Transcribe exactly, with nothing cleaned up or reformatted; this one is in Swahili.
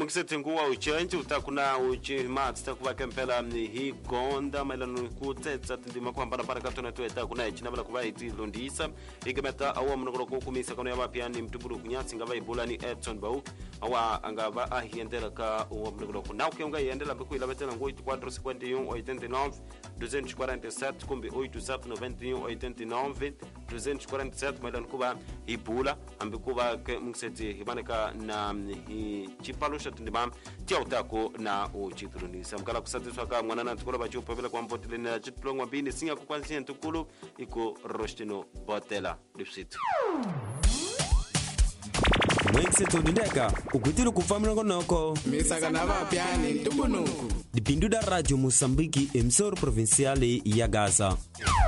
mkisete nguwa uchenji utakuna uchimatsi takuva kempela hi gonda mailano kutetsa tindima kuhambana para katona tueta kuna ichina bala kuva iti londisa ikemeta awa mnokolo kukumisa kono yaba piani mtuburu kunyatsi ngava ibula ni Edson Bau awa angava ahiendela ka uwa mnokolo kuna ukionga yendela biku ilabetela ngoi quatro cinquenta e um oitenta e nove duzentos e quarenta e sete kumbi oito sete noventa e um oitenta e nove duzentos e quarenta e sete mailano kuva ibula ambikuva mkisete hibaneka na hi chipalosha tindima tia utako na uchitulunisa mkala kusatiswa ka mwanana tukula bachupa vile kwa mpotile na chitulongwa bini singa kukwansia ntukulu iko Rostino Botela lipsitu Mwekse todindeka ukutiru kufamila konoko Misaka na vapiani tubunuku Dipindu da Radio Mosambiki emsoro provinciale ya Gaza.